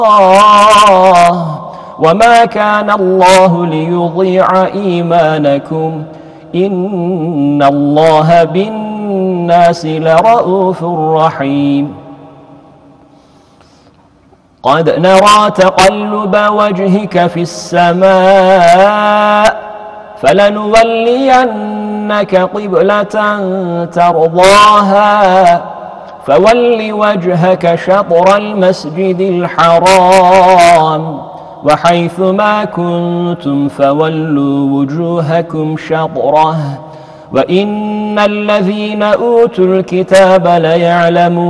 وما كان الله ليضيع إيمانكم إن الله بالناس لرءوف رحيم قد نرى تقلب وجهك في السماء فلنولينك قبلة ترضاها فول وجهك شطر المسجد الحرام وحيث ما كنتم فولوا وجوهكم شطره وإن الذين أوتوا الكتاب ليعلمون